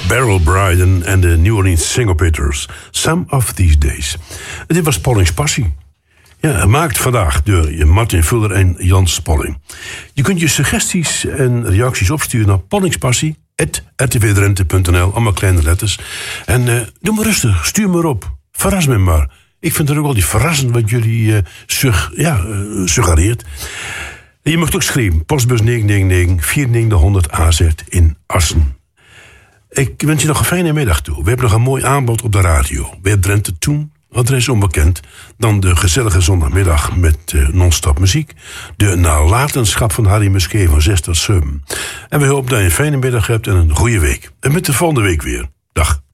Beryl Brydon en de New Orleans Syncopators. Some of These Days. Dit was Pollings Passie. Ja, gemaakt vandaag door Martin Vuller en Jan Spolling. Je kunt je suggesties en reacties opsturen naar pollingspassie@rtvdrenthe.nl. Allemaal kleine letters. En doe maar rustig, stuur maar op. Verras me maar. Ik vind het ook wel die verrassend wat jullie suggereert. En je mag ook schrijven. Postbus 999 49100 AZ in Assen. Ik wens je nog een fijne middag toe. We hebben nog een mooi aanbod op de radio. Bij Drenthe Toen, adres onbekend. Dan de gezellige zondagmiddag met non-stop muziek. De nalatenschap van Harry Musquet van 6 tot 7. En we hopen dat je een fijne middag hebt en een goede week. En met de volgende week weer. Dag.